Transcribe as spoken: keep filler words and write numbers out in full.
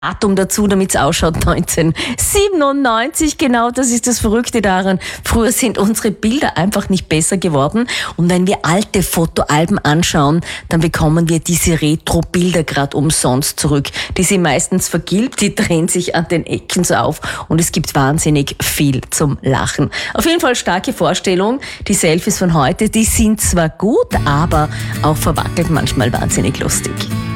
Datum dazu, damit es ausschaut, neunzehnhundertsiebenundneunzig, genau, das ist das Verrückte daran. Früher sind unsere Bilder einfach nicht besser geworden und wenn wir alte Fotoalben anschauen, dann bekommen wir diese Retro-Bilder gerade umsonst zurück. Die sind meistens vergilbt, die drehen sich an den Ecken so auf und es gibt wahnsinnig viel zum Lachen. Auf jeden Fall starke Vorstellung. Die Selfies von heute, die sind zwar gut, aber auch verwackelt manchmal wahnsinnig lustig.